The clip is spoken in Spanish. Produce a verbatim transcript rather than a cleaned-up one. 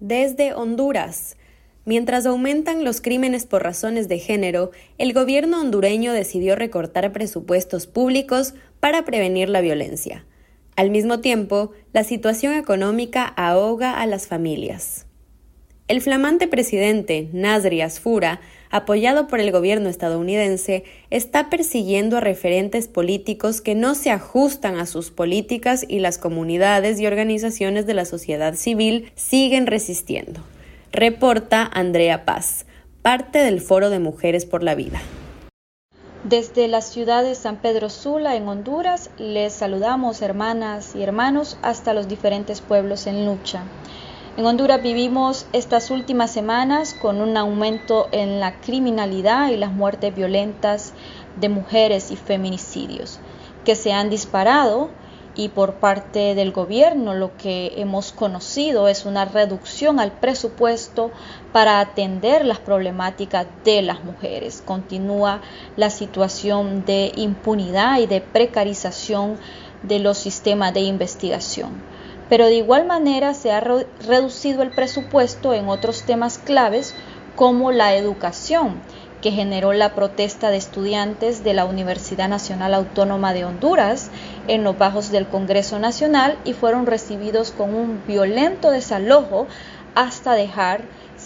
desde Honduras. Mientras aumentan los crímenes por razones de género, el gobierno hondureño decidió recortar presupuestos públicos para prevenir la violencia. Al mismo tiempo, la situación económica ahoga a las familias. El flamante presidente Nasri Asfura, apoyado por el gobierno estadounidense, está persiguiendo a referentes políticos que no se ajustan a sus políticas y las comunidades y organizaciones de la sociedad civil siguen resistiendo. Reporta Andrea Paz, parte del Foro de Mujeres por la Vida. Desde la ciudad de San Pedro Sula, en Honduras, les saludamos hermanas y hermanos hasta los diferentes pueblos en lucha. En Honduras vivimos estas últimas semanas con un aumento en la criminalidad y las muertes violentas de mujeres y feminicidios que se han disparado, y por parte del gobierno lo que hemos conocido es una reducción al presupuesto para atender las problemáticas de las mujeres. Continúa la situación de impunidad y de precarización de los sistemas de investigación. Pero de igual manera se ha re- reducido el presupuesto en otros temas claves como la educación, que generó la protesta de estudiantes de la Universidad Nacional Autónoma de Honduras en los bajos del Congreso Nacional y fueron recibidos con un violento desalojo hasta dejar